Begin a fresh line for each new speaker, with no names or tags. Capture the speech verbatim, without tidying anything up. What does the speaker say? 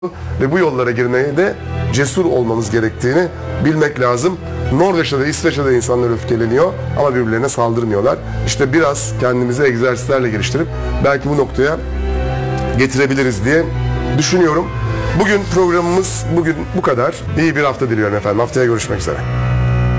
ve bu yollara girmeye de cesur olmamız gerektiğini bilmek lazım. Norveç'te de İsveç'te de insanlar öfkeleniyor ama birbirlerine saldırmıyorlar. İşte biraz kendimizi egzersizlerle geliştirip belki bu noktaya getirebiliriz diye düşünüyorum. Bugün programımız bugün bu kadar. İyi bir hafta diliyorum efendim. Haftaya görüşmek üzere.